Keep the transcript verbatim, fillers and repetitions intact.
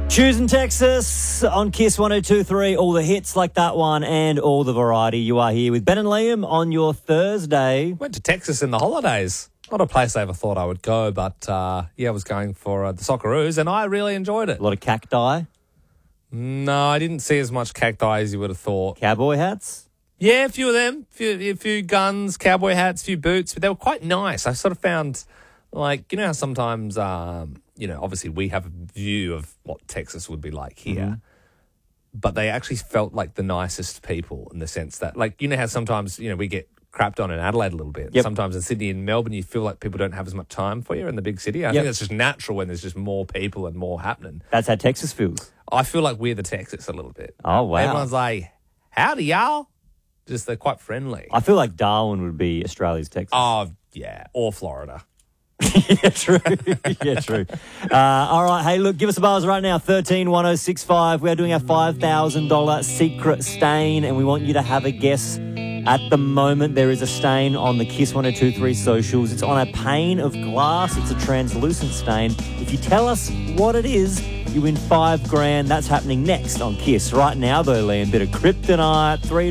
Choosing Texas on Kiss one oh two three. All the hits like that one and all the variety. You are here with Ben and Liam on your Thursday. Went to Texas in the holidays. Not a place I ever thought I would go, but uh, yeah, I was going for uh, the Socceroos, and I really enjoyed it. A lot of cacti, No, I didn't see as much cacti as you would have thought. cowboy hats. Yeah, a few of them, a few, a few guns, cowboy hats, a few boots, but they were quite nice. I sort of found, like, you know how sometimes, um, you know, obviously we have a view of what Texas would be like here, Mm-hmm. but they actually felt like the nicest people in the sense that, like, you know how sometimes, you know, we get crapped on in Adelaide a little bit. Yep. Sometimes in Sydney and Melbourne, you feel like people don't have as much time for you in the big city. I Yep. think that's just natural when there's just more people and more happening. That's how Texas feels. I feel like we're the Texas a little bit. Oh, wow. Everyone's like, howdy, y'all. Just they're quite friendly. I feel like Darwin would be Australia's Texas. Oh, yeah. Or Florida. yeah, true. yeah, true. Uh, all right. Hey, look, give us a buzz right now. thirteen one oh six five. We are doing our five thousand dollars secret stain, and we want you to have a guess. At the moment, there is a stain on the Kiss one oh two three socials. It's on a pane of glass. It's a translucent stain. If you tell us what it is, you win five grand. That's happening next on Kiss. Right now, though, Liam, bit of kryptonite, three